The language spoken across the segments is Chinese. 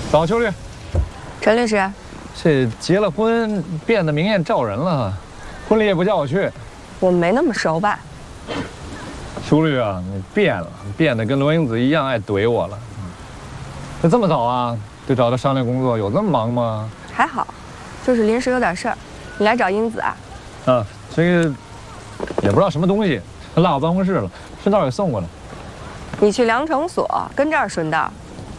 早，邱律。 陈律师， 这结了婚变得明艳照人了，婚礼也不叫我去。 我们没那么熟吧？ 邱律啊，你变了，变得跟罗英子一样爱怼我了。那这么早啊，就找他商量工作，有这么忙吗？ 还好，就是临时有点事儿。你来找英子啊？ 啊，这个也不知道什么东西，落我办公室了，顺道给送过来。 你去量程所，跟这儿顺道。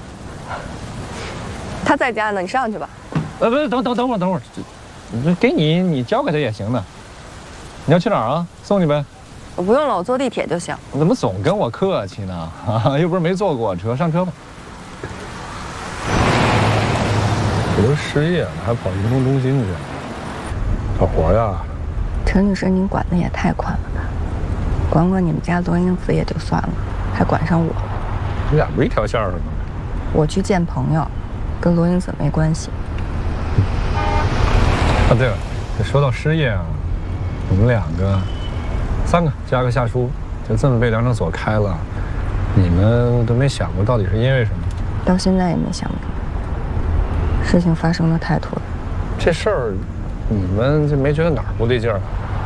他在家呢，你上去吧。 不是，等会儿，这给你，你交给他也行的。你要去哪儿啊？送你呗。 我不用了，我坐地铁就行。 你怎么总跟我客气呢？啊，又不是没坐过车，上车吧。我都失业了，还跑移动中心去找活呀？ 陈律师，您管的也太宽了吧？管管你们家罗英子也就算了，还管上我。 你俩不是一条线上的吗？ 我去见朋友，跟罗英子没关系。 啊，对了，说到失业啊，我们3个加个夏叔，就这么被量程所开了，你们都没想过到底是因为什么？ 到现在也没想明白，事情发生的太突然。 这事儿，你们就没觉得哪儿不对劲儿？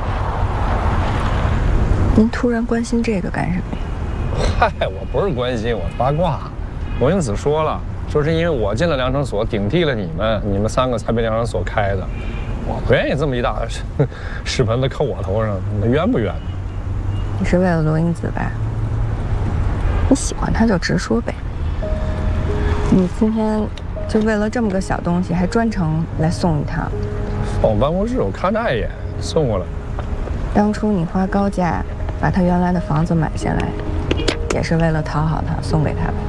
您突然关心这个干什么呀？ 嗨，我不是关心，我八卦。罗英子说了，说是因为我进了量程所，顶替了你们3个才被量程所开的。我不愿意这么一大屎盆子扣我头上，那冤不冤？ 你是为了罗英子吧？你喜欢她就直说呗。你今天就为了这么个小东西，还专程来送一趟。 放我办公室，我看他一眼，送过来。 当初你花高价把她原来的房子买下来，也是为了讨好她，送给她吧？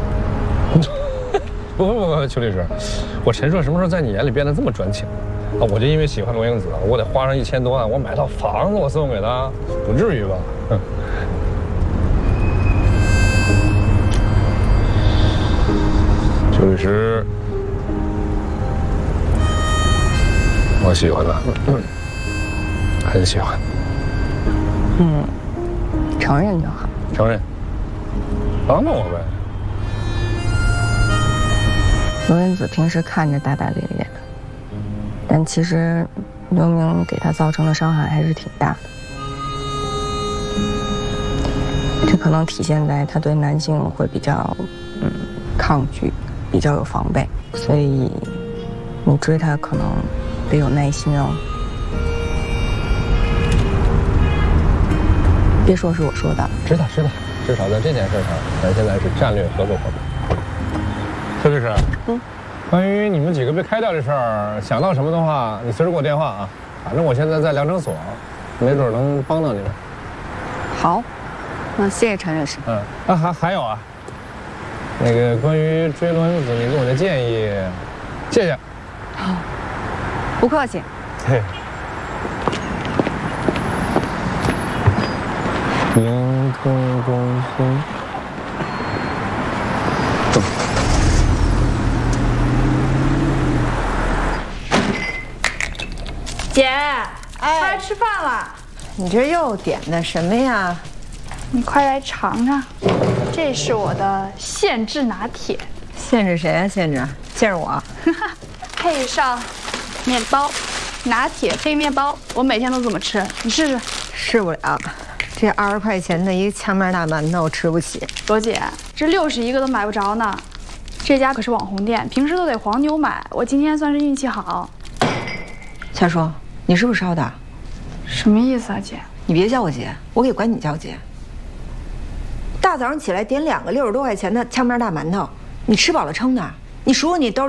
不，邱律师，我陈硕什么时候在你眼里变得这么专情啊？我就因为喜欢罗英子，我得花上1000多万，我买套房子，我送给她，不至于吧？哼。邱律师，我喜欢她，很喜欢。 承认就好。 承认，帮帮我呗。 罗英子平时看着大大咧咧的，但其实刘明给她造成的伤害还是挺大的。这可能体现在她对男性会比较抗拒，比较有防备，所以你追她可能得有耐心哦。别说是我说的， 知道，至少在这件事上，咱现在是战略合作伙伴。邱律师，关于你们几个被开掉这事儿，想到什么的话，你随时给我电话啊。反正我现在在量程所，没准能帮到你们。 好，那谢谢陈律师。 还有啊，那个关于追罗英子，你给我的建议，谢谢。 好，不客气。 嘿。灵通中心。 姐，快来吃饭了。 你这又点的什么呀？ 你快来尝尝，这是我的限制拿铁。 限制谁啊？限制我。 配上面包，拿铁配面包，我每天都这么吃，你试试。 试不了，这20块钱的一个炝面大馒头我吃不起。 罗姐，这60一个都买不着呢。这家可是网红店，平时都得黄牛买，我今天算是运气好。 夏叔，你是不是烧的？ 什么意思啊，姐？ 你别叫我姐，我可以管你叫姐。大早上起来点2个60多块钱的炝面大馒头，你吃饱了撑的？你数数你兜